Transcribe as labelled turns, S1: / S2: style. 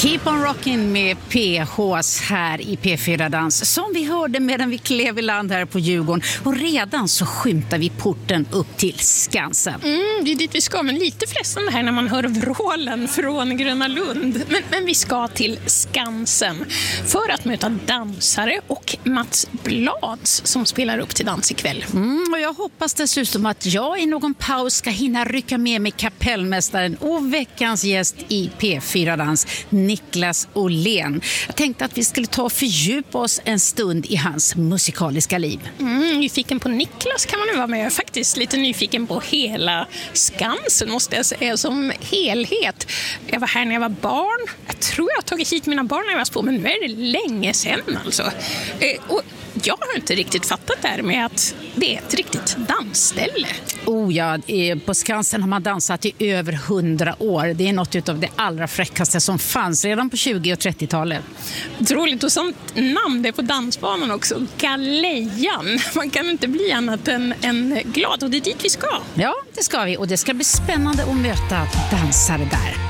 S1: Keep on rocking med PHs här i P4 Dans. Som vi hörde medan vi klev i land här på Djurgården. Och redan så skymtar vi porten upp till Skansen.
S2: Det är dit vi ska, men lite frestande här när man hör vrålen från Gröna Lund. Men vi ska till Skansen för att möta dansare och Mats Blads som spelar upp till dans ikväll.
S1: Och jag hoppas dessutom att jag i någon paus ska hinna rycka med mig kapellmästaren och veckans gäst i P4 Dans, Niklas Åhlén. Jag tänkte att vi skulle ta och fördjupa oss en stund i hans musikaliska liv.
S2: Nyfiken på Niklas kan man nu vara med. Jag är faktiskt lite nyfiken på hela Skansen måste jag säga som helhet. Jag var här när jag var barn. Jag tror jag har tagit hit mina barn när jag var små, men nu är det länge sedan alltså. Och jag har inte riktigt fattat det här med att det är ett riktigt dansställe.
S1: Ja, på Skansen har man dansat i över 100 år. Det är något av det allra fräckaste som fanns redan på 20- och 30-talet.
S2: Troligt, och sånt namn det är på dansbanan också. Galejan. Man kan inte bli annat än glad, och det är dit vi ska.
S1: Ja, det ska vi, och det ska bli spännande att möta dansare där.